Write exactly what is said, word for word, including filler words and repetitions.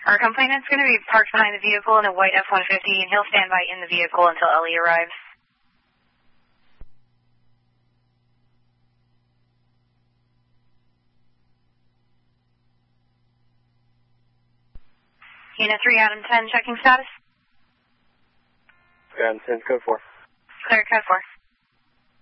Our complainant's going to be parked behind the vehicle in a white F one fifty, and he'll stand by in the vehicle until Ellie arrives. Unit three, Adam ten, checking status. Adam ten, code four. Clear, code four.